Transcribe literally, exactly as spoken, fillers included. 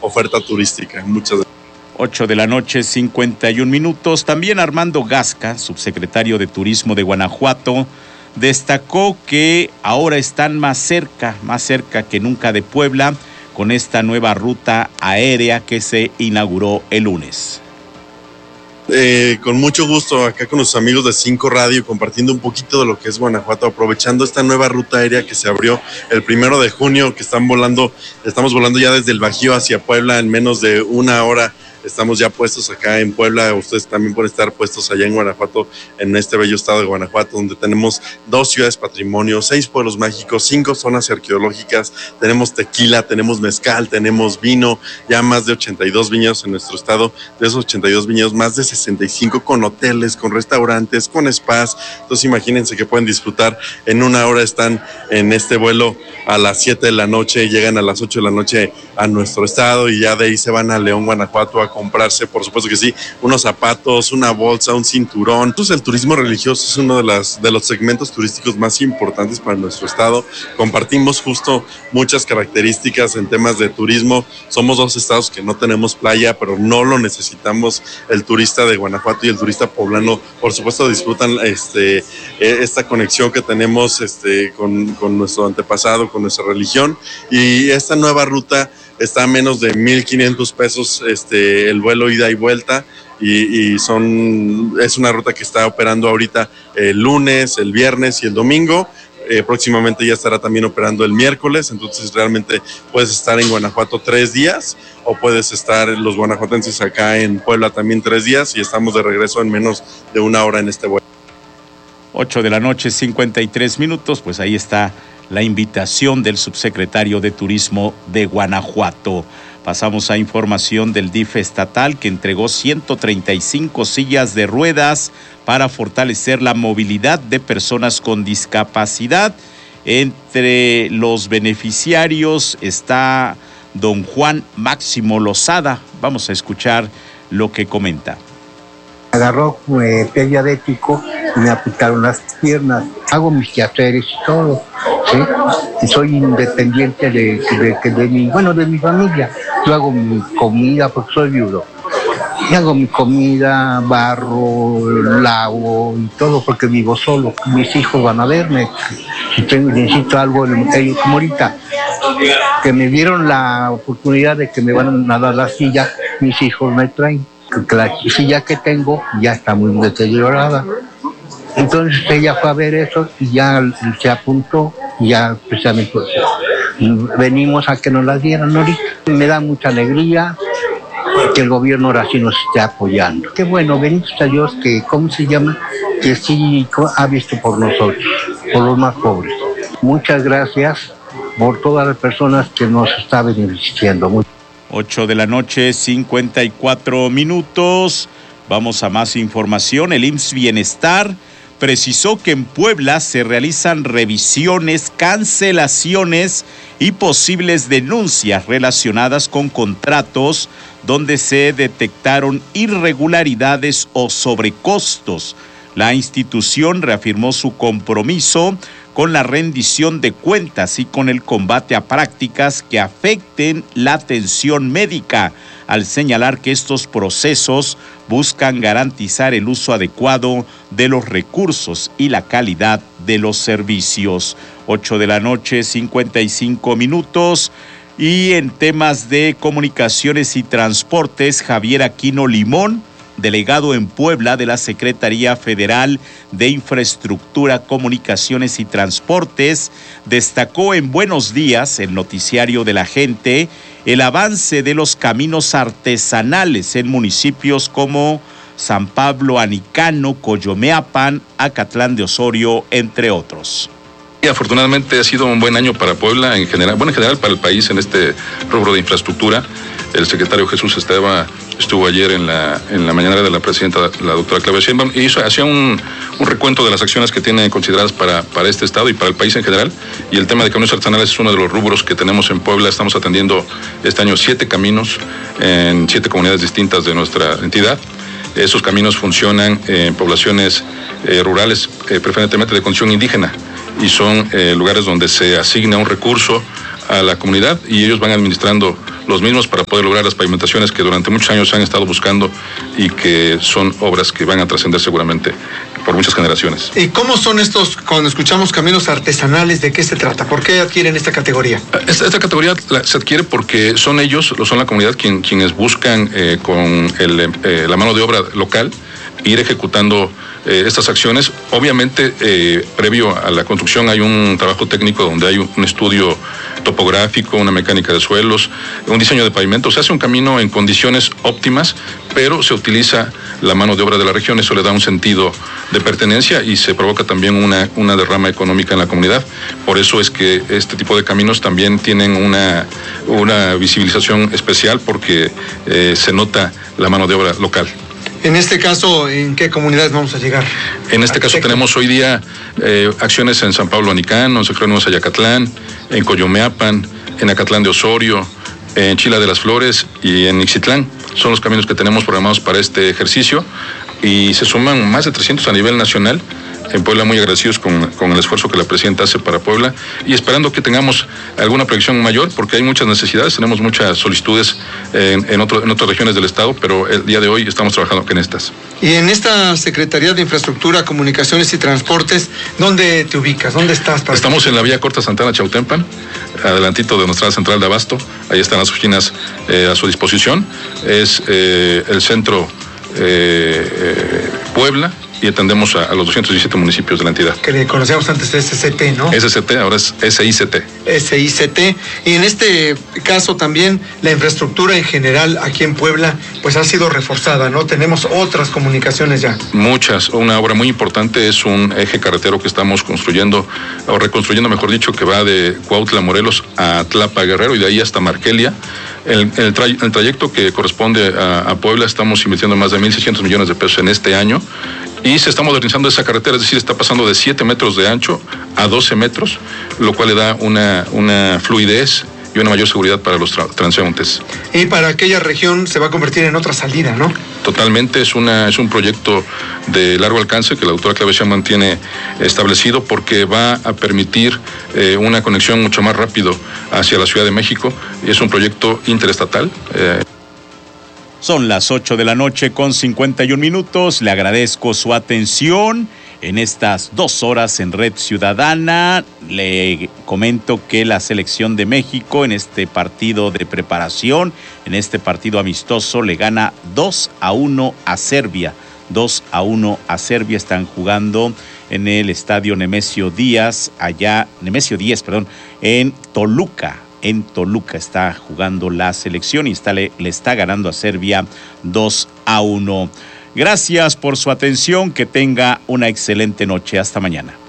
oferta turística. Muchas gracias. ocho de la noche, cincuenta y un minutos. También Armando Gasca, subsecretario de Turismo de Guanajuato, destacó que ahora están más cerca, más cerca que nunca de Puebla, con esta nueva ruta aérea que se inauguró el lunes. Eh, con mucho gusto acá con los amigos de Cinco Radio, compartiendo un poquito de lo que es Guanajuato, aprovechando esta nueva ruta aérea que se abrió el primero de junio, que están volando, estamos volando ya desde el Bajío hacia Puebla en menos de una hora. Estamos ya puestos acá en Puebla, ustedes también pueden estar puestos allá en Guanajuato, en este bello estado de Guanajuato, donde tenemos dos ciudades patrimonio, seis pueblos mágicos, cinco zonas arqueológicas, tenemos tequila, tenemos mezcal, tenemos vino, ya más de ochenta y dos viñedos en nuestro estado. De esos ochenta y dos viñedos, más de sesenta y cinco con hoteles, con restaurantes, con spas. Entonces imagínense que pueden disfrutar. En una hora están en este vuelo a las siete de la noche, llegan a las ocho de la noche a nuestro estado y ya de ahí se van a León, Guanajuato, a comprarse, por supuesto que sí, unos zapatos, una bolsa, un cinturón. Entonces el turismo religioso es uno de, las, de los segmentos turísticos más importantes para nuestro estado. Compartimos justo muchas características en temas de turismo. Somos dos estados que no tenemos playa, pero no lo necesitamos. El turista de Guanajuato y el turista poblano, por supuesto, disfrutan este, esta conexión que tenemos este, con, con nuestro antepasado, con nuestra religión. Y esta nueva ruta está a menos de mil quinientos pesos este, el vuelo ida y vuelta, y, y son es una ruta que está operando ahorita el lunes, el viernes y el domingo. Eh, próximamente ya estará también operando el miércoles, entonces realmente puedes estar en Guanajuato tres días o puedes estar los guanajuatenses acá en Puebla también tres días y estamos de regreso en menos de una hora en este vuelo. ocho de la noche, cincuenta y tres minutos, pues ahí está la invitación del subsecretario de Turismo de Guanajuato. Pasamos a información del D I F estatal, que entregó ciento treinta y cinco sillas de ruedas para fortalecer la movilidad de personas con discapacidad. Entre los beneficiarios está don Juan Máximo Lozada. Vamos a escuchar lo que comenta. Agarró eh, pie diabético y me aplicaron las piernas. Hago mis quehaceres y todo, ¿sí? Y soy independiente de, de, de, de mi, bueno, de mi familia. Yo hago mi comida porque soy viudo. Y hago mi comida, barro, lavo y todo porque vivo solo. Mis hijos van a verme. Si tengo, necesito algo, ellos como ahorita, que me dieron la oportunidad de que me van a dar la silla, mis hijos me traen. Que la silla que tengo ya está muy deteriorada. Entonces ella fue a ver eso y ya se apuntó y ya precisamente venimos a que nos las dieran ahorita. Me da mucha alegría que el gobierno ahora sí nos esté apoyando. Qué bueno, bendito a Dios que, ¿cómo se llama? Que sí ha visto por nosotros, por los más pobres. Muchas gracias por todas las personas que nos están beneficiando. ocho de la noche, cincuenta y cuatro minutos. Vamos a más información. El I M S S Bienestar precisó que en Puebla se realizan revisiones, cancelaciones y posibles denuncias relacionadas con contratos donde se detectaron irregularidades o sobrecostos. La institución reafirmó su compromiso con la rendición de cuentas y con el combate a prácticas que afecten la atención médica, al señalar que estos procesos buscan garantizar el uso adecuado de los recursos y la calidad de los servicios. ocho de la noche, cincuenta y cinco minutos. Y en temas de comunicaciones y transportes, Javier Aquino Limón, delegado en Puebla de la Secretaría Federal de Infraestructura, Comunicaciones y Transportes, destacó en Buenos Días, el noticiario de la gente, el avance de los caminos artesanales en municipios como San Pablo Anicano, Coyomeapan, Acatlán de Osorio, entre otros. Y afortunadamente ha sido un buen año para Puebla en general, bueno, en general para el país en este rubro de infraestructura. El secretario Jesús Esteva estuvo ayer en la en la mañanera de la presidenta, la doctora Claudia Sheinbaum, y hizo, hacía un, un recuento de las acciones que tiene consideradas para, para este estado y para el país en general. Y el tema de caminos artesanales es uno de los rubros que tenemos en Puebla. Estamos atendiendo este año siete caminos en siete comunidades distintas de nuestra entidad. Esos caminos funcionan en poblaciones eh, rurales, eh, preferentemente de condición indígena, y son eh, lugares donde se asigna un recurso a la comunidad y ellos van administrando los mismos para poder lograr las pavimentaciones que durante muchos años se han estado buscando y que son obras que van a trascender seguramente por muchas generaciones. ¿Y cómo son estos, cuando escuchamos caminos artesanales, de qué se trata? ¿Por qué adquieren esta categoría? Esta, esta categoría la, se adquiere porque son ellos, son la comunidad quien, quienes buscan eh, con el, eh, la mano de obra local ir ejecutando eh, estas acciones. Obviamente, eh, previo a la construcción hay un trabajo técnico donde hay un, un estudio topográfico, una mecánica de suelos, un diseño de pavimento. Se hace un camino en condiciones óptimas, pero se utiliza la mano de obra de la región. Eso le da un sentido de pertenencia y se provoca también una, una derrama económica en la comunidad. Por eso es que este tipo de caminos también tienen una, una visibilización especial, porque eh, se nota la mano de obra local. En este caso, ¿en qué comunidades vamos a llegar? En este caso tenemos hoy día eh, acciones en San Pablo Anicán, en San Jerónimo Ayacatlán, en Coyomeapan, en Acatlán de Osorio, en Chila de las Flores y en Ixitlán. Son los caminos que tenemos programados para este ejercicio y se suman más de trescientos a nivel nacional. En Puebla muy agradecidos con, con el esfuerzo que la presidenta hace para Puebla y esperando que tengamos alguna proyección mayor, porque hay muchas necesidades, tenemos muchas solicitudes en, en, otro, en otras regiones del estado, pero el día de hoy estamos trabajando en estas. Y en esta Secretaría de Infraestructura, Comunicaciones y Transportes, ¿dónde te ubicas? ¿Dónde estás? Para Estamos en la vía Corta Santana Chautempan, adelantito de nuestra central de abasto. Ahí están las oficinas eh, a su disposición. Es eh, el centro eh, eh, Puebla, y atendemos a, a los doscientos diecisiete municipios de la entidad. Que le conocíamos antes S C T, ¿no? S C T, ahora es S I C T. S I C T. Y en este caso también la infraestructura en general aquí en Puebla pues ha sido reforzada, ¿no? Tenemos otras comunicaciones ya. Muchas. Una obra muy importante es un eje carretero que estamos construyendo, o reconstruyendo mejor dicho, que va de Cuautla, Morelos a Tlapa, Guerrero, y de ahí hasta Markelia. El, el, tray, el trayecto que corresponde a, a Puebla estamos invirtiendo más de mil seiscientos millones de pesos en este año y se está modernizando esa carretera, es decir, está pasando de siete metros de ancho a doce metros, lo cual le da una, una fluidez y una mayor seguridad para los tra- transeúntes. Y para aquella región se va a convertir en otra salida, ¿no? Totalmente, es, una, es un proyecto de largo alcance que la doctora Claudia Sheinbaum tiene establecido, porque va a permitir eh, una conexión mucho más rápido hacia la Ciudad de México. Es un proyecto interestatal. Eh. Son las ocho de la noche con cincuenta y un minutos. Le agradezco su atención en estas dos horas en Red Ciudadana. Le comento que la selección de México en este partido de preparación, en este partido amistoso, le gana dos a uno a Serbia. dos a uno a Serbia. Están jugando en el estadio Nemesio Díaz, allá, Nemesio Díaz, perdón, en Toluca. En Toluca está jugando la selección y está, le, le está ganando a Serbia dos a uno. Gracias por su atención, que tenga una excelente noche. Hasta mañana.